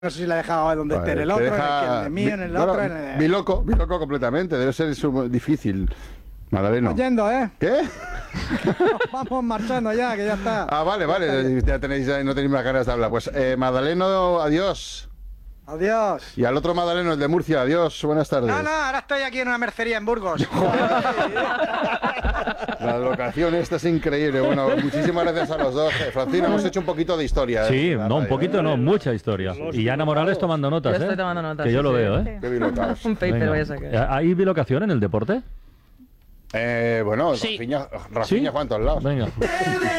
No sé si la he dejado donde esté, en el otro, en el mío, en el otro, en el... Biloco completamente, debe ser difícil. Madaleno. Oyendo, ¿eh? ¿Qué? Vamos marchando ya, que ya está. Ah, vale, ya tenéis, no tenéis más ganas de hablar. Pues Madaleno, adiós. Adiós. Y al otro Madaleno, el de Murcia, adiós, buenas tardes. No, ahora estoy aquí en una mercería en Burgos. La locación esta es increíble. Bueno, muchísimas gracias a los dos. Francina, hemos hecho un poquito de historia. Sí, no, un poquito no, mucha historia. Y Ana Morales tomando notas, Yo estoy tomando notas, que yo sí, lo sí. veo, ¿eh? Qué bilocaos. Un paper Venga. voy a sacar. ¿Hay bilocación en el deporte? Bueno, Sí. Rafinha Juan, todos lados. Venga.